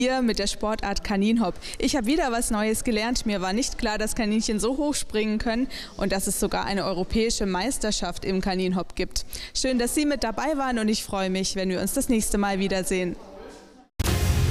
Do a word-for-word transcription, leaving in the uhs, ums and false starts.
Hier mit der Sportart Kaninhop. Ich habe wieder was Neues gelernt. Mir war nicht klar, dass Kaninchen so hoch springen können und dass es sogar eine europäische Meisterschaft im Kaninhop gibt. Schön, dass Sie mit dabei waren und ich freue mich, wenn wir uns das nächste Mal wiedersehen.